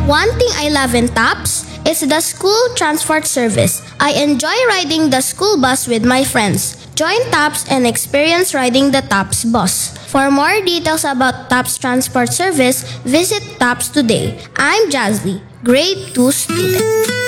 One thing I love in TAPS is the school transport service. I enjoy riding the school bus with my friends. Join TAPS and experience riding the TAPS bus. For more details about TAPS transport service, visit TAPS today. I'm Jazly, grade 2 student.